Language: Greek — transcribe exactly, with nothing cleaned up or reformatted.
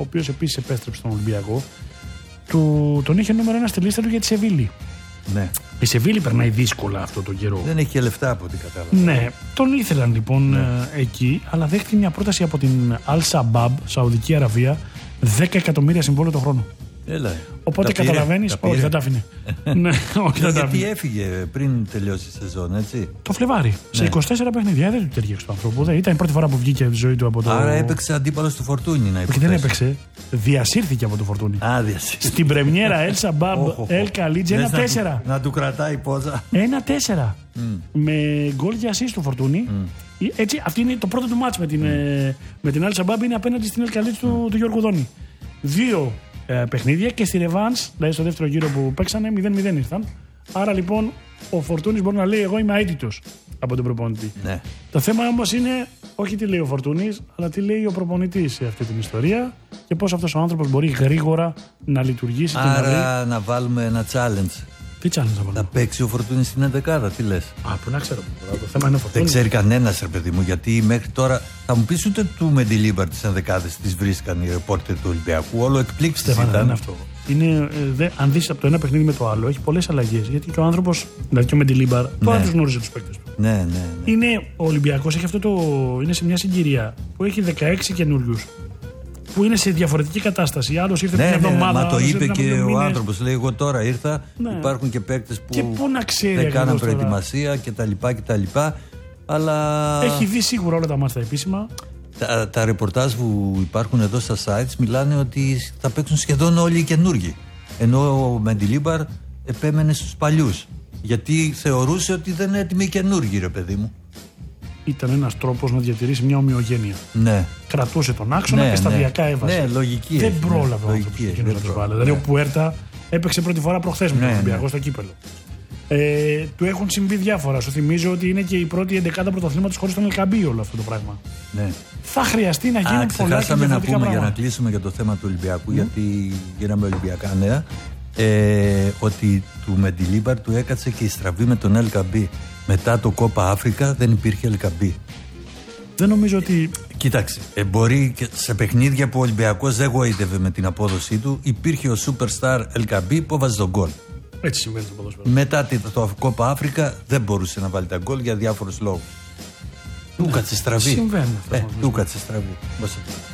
ο οποίος επίσης επέστρεψε στον Ολυμπιακό, του, τον είχε νούμερο ένα στη λίστα του για τη Σεβίλη. Ναι. Η Σεβίλη περνάει δύσκολα αυτό το καιρό. Δεν έχει και λεφτά από ό,τι κατάλαβα. Ναι, τον ήθελαν λοιπόν ναι. ε, εκεί, αλλά δέχτηκε μια πρόταση από την Al Shabab, Σαουδική Αραβία, δέκα εκατομμύρια συμβόλαιο το χρόνο. Έλα. Οπότε καταλαβαίνεις, όχι, δεν τα άφηνε. Ναι, όχι, δεν τα γιατί έφυγε πριν τελειώσει η σεζόν, έτσι. Το Φλεβάρι. Ναι. Σε είκοσι τέσσερα παιχνίδια δεν του ταιριάξε του ανθρώπου. Δεν. Ήταν η πρώτη φορά που βγήκε από τη ζωή του από το. Άρα έπαιξε αντίπαλο του Φορτούνι, να υποθέσω. Όχι, δεν έπαιξε. Διασύρθηκε από το Φορτούνι. Α, διασύρθηκε. Στην πρεμιέρα El Shabab El Khalid ένα τέσσερα. Να του κρατάει πόσα. ένα τέσσερα. Mm. Με γκολ για assist του Φορτούνι. Mm. Έτσι, αυτή είναι το πρώτο του μάτς με την, mm. με την El Shabab, είναι απέναντι στην El Khalid mm. του, του Γιώργου Δόνη. Δύο ε, παιχνίδια και στη Revans, δηλαδή στο δεύτερο γύρο που παίξανε, μηδέν μηδέν ήρθαν. Άρα λοιπόν ο Φορτούνης μπορεί να λέει: εγώ είμαι αίτητος από τον προπονητή. Ναι. Το θέμα όμως είναι όχι τι λέει ο Φορτούνης, αλλά τι λέει ο προπονητής σε αυτή την ιστορία και πώς αυτός ο άνθρωπος μπορεί γρήγορα να λειτουργήσει. Άρα και να, βρει... να βάλουμε ένα challenge. Τι challenge να βάλουμε? Να παίξει ο Φορτούνης στην ενδεκάδα, τι λες? Α, που να ξέρω. Το θέμα είναι ο Φορτούνης. Δεν ξέρει κανένας, ρε παιδί μου, γιατί μέχρι τώρα θα μου πεις ούτε του Μεντιλίμπαρ τις ενδεκάδες τις βρίσκαν οι ρεπόρτερ του Ολυμπιακού. Όλο εκπλήξεις ήταν. Δεν είναι αυτό. Είναι, ε, δε, αν δεις από το ένα παιχνίδι με το άλλο, έχει πολλές αλλαγές. Γιατί και ο άνθρωπος, δηλαδή και ο Μεντιλίμπαρ, τώρα ναι. τους γνώριζε τους παίκτες του. Ναι, ναι, ναι. Είναι, ο Ολυμπιακός έχει αυτό το, είναι σε μια συγκυρία που έχει δεκαέξι καινούριους. Που είναι σε διαφορετική κατάσταση. Άλλος ήρθε ναι, πριν μια εβδομάδα. Ναι, μα το είπε και ο μήνες. άνθρωπος. Λέει: εγώ τώρα ήρθα. Ναι. Υπάρχουν και παίκτες που και πού να ξέρει δεν κάναν προετοιμασία κτλ. Αλλά. Έχει δει σίγουρα όλα τα μάτια επίσημα. Τα, τα ρεπορτάζ που υπάρχουν εδώ στα sites μιλάνε ότι θα παίξουν σχεδόν όλοι οι καινούργοι. Ενώ ο Μεντιλίμπαρ επέμενε στους παλιούς. Γιατί θεωρούσε ότι δεν είναι έτοιμοι οι καινούργοι, ρε παιδί μου. Ήταν ένας τρόπος να διατηρήσει μια ομοιογένεια. Ναι. Κρατούσε τον άξονα ναι, και σταδιακά ναι. εκείνο Ναι, λογική. Δεν έχει, πρόλαβε ναι, ο άνθρωπος να τους βάλει. Δηλαδή ο Πουέρτα έπαιξε πρώτη φορά προχθές με τον Ολυμπιακό στο κύπελο. Ε, του έχουν συμβεί διάφορα. Σου θυμίζω ότι είναι και η πρώτη εντεκάδα πρωταθλήματος χωρίς τον Ελκαμπή όλο αυτό το πράγμα. Ναι. Θα χρειαστεί να γίνουν πολλά και διαφορετικά να πούμε πράγματα. Για να κλείσουμε για το θέμα του Ολυμπιακού, mm. γιατί γίναμε Ολυμπιακά νέα, ε, ότι του Μεντιλίμπαρ του έκατσε και η στραβή με τον Ελκαμπή. Μετά το Κόπα Αφρικα δεν υπήρχε Ελκαμπή. Δεν νομίζω ότι. Κοίταξε, ε, μπορεί και σε παιχνίδια που ο Ολυμπιακός δεν γοήτευε με την απόδοσή του, υπήρχε ο Superstar Ελκαμπή που έβαζε τον γκολ. Έτσι συμβαίνει στο ποδόσφαιρο. Μετά το Κόπα Αφρικα δεν μπορούσε να βάλει τα γκολ για διάφορους λόγους. Του κάτσε στραβή. Συμβαίνει αυτό. Του κάτσε στραβή.